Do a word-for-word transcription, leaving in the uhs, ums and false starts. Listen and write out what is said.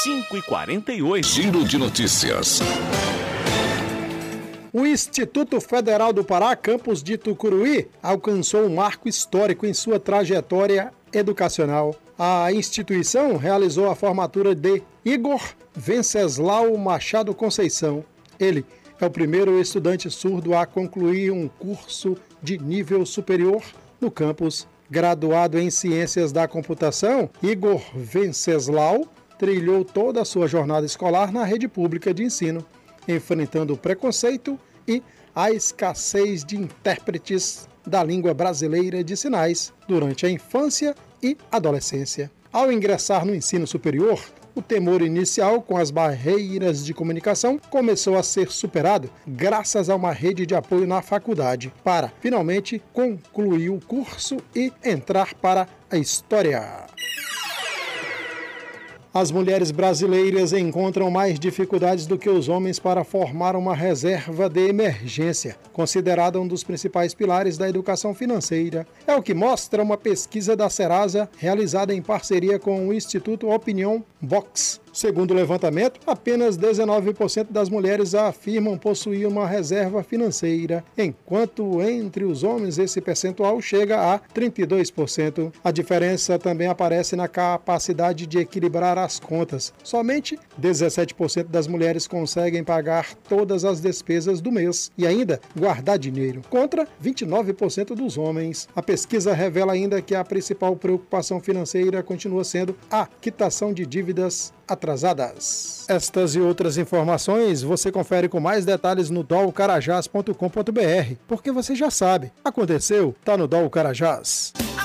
cinco e quarenta e oito. Giro de notícias. O Instituto Federal do Pará, campus de Tucuruí, alcançou um marco histórico em sua trajetória educacional. A instituição realizou a formatura de Igor Venceslau Machado Conceição. Ele é o primeiro estudante surdo a concluir um curso de nível superior no campus. Graduado em Ciências da Computação, Igor Venceslau trilhou toda a sua jornada escolar na rede pública de ensino, enfrentando o preconceito e a escassez de intérpretes da língua brasileira de sinais durante a infância e adolescência. Ao ingressar no ensino superior, o temor inicial com as barreiras de comunicação começou a ser superado graças a uma rede de apoio na faculdade, para finalmente concluir o curso e entrar para a história. As mulheres brasileiras encontram mais dificuldades do que os homens para formar uma reserva de emergência, considerada um dos principais pilares da educação financeira. É o que mostra uma pesquisa da Serasa realizada em parceria com o Instituto Opinion Box. Segundo o levantamento, apenas dezenove por cento das mulheres afirmam possuir uma reserva financeira, enquanto entre os homens esse percentual chega a trinta e dois por cento. A diferença também aparece na capacidade de equilibrar as contas. Somente dezessete por cento das mulheres conseguem pagar todas as despesas do mês e ainda guardar dinheiro, contra vinte e nove por cento dos homens. A pesquisa revela ainda que a principal preocupação financeira continua sendo a quitação de dívidas atrasadas. Estas e outras informações você confere com mais detalhes no dol carajás ponto com ponto br, porque você já sabe, aconteceu, tá no Dol Carajás.